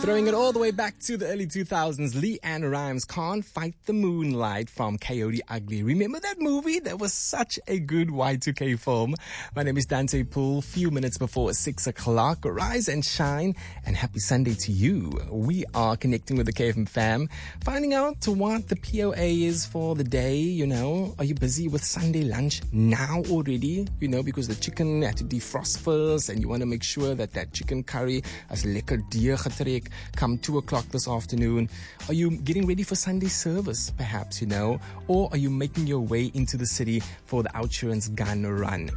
Throwing it all the way back to the early 2000s, LeAnn Rimes, Can't Fight the Moonlight from Coyote Ugly. Remember that movie? That was such a good Y2K film. My name is Dante Poole. Few minutes before 6 o'clock. Rise and shine, and happy Sunday to you. We are connecting with the KFM fam, finding out what the POA is for the day. You know, are you busy with Sunday lunch now already? You know, because the chicken had to defrost first, and you want to make sure that chicken curry as lekker deer getrek come 2 o'clock this afternoon. Are you getting ready for Sunday service, perhaps, you know? Or are you making your way into the city for the Outsurance Gun Run?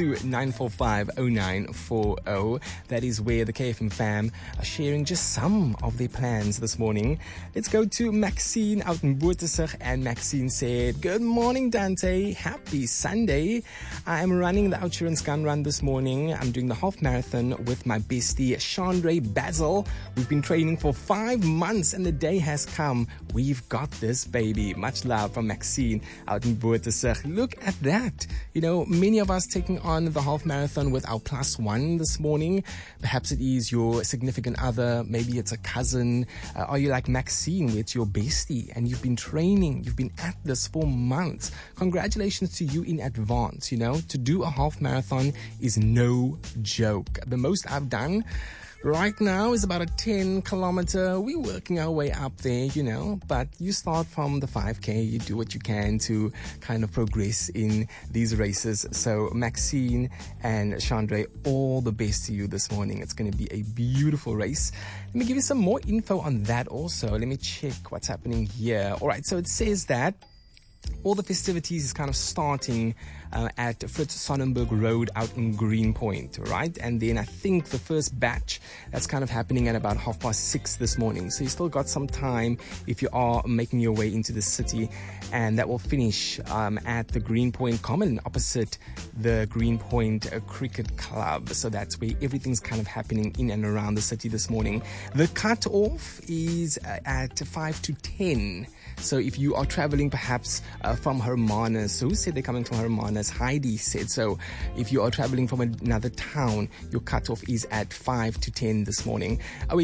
082-945-0940. That is where the KFM fam are sharing just some of their plans this morning. Let's go to Maxine out in Boertesig. And Maxine said, good morning, Dante. Happy Sunday. I am running the Outsurance Gun Run this morning. I'm doing the half marathon with my bestie, Chandre Basil. We've been training for 5 months and the day has come. We've got this, baby. Much love from Maxine out in Boertesig. Look at that. You know, many of us taking on the half marathon with our +1 this morning. Perhaps it is your significant other. Maybe it's a cousin. Are you like Maxine, where it's your bestie and you've been training? You've been at this for months. Congratulations to you in advance. You know, to do a half marathon is no joke. The most I've done right now is about a 10-kilometer. We're working our way up there, you know, but you start from the 5K. You do what you can to kind of progress in these races. So Maxine and Chandre, all the best to you this morning. It's going to be a beautiful race. Let me give you some more info on that also. Let me check what's happening here. All right, so it says that all the festivities is kind of starting at Fritz Sonnenberg Road out in Greenpoint, right? And then I think the first batch, that's kind of happening at about 6:30 this morning. So you still got some time if you are making your way into the city. And that will finish at the Greenpoint Common opposite the Greenpoint Cricket Club. So that's where everything's kind of happening in and around the city this morning. The cut-off is at 5 to 10. So if you are traveling perhaps from Hermanus, who said they're coming from Hermanus? Heidi said. So if you are traveling from another town, your cutoff is at 5 to 10 this morning.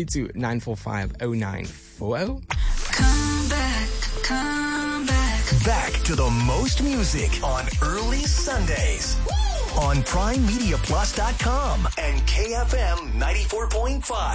082-945-0940. Come back. Back to the most music on early Sundays. Woo! On PrimeMediaPlus.com and KFM 94.5.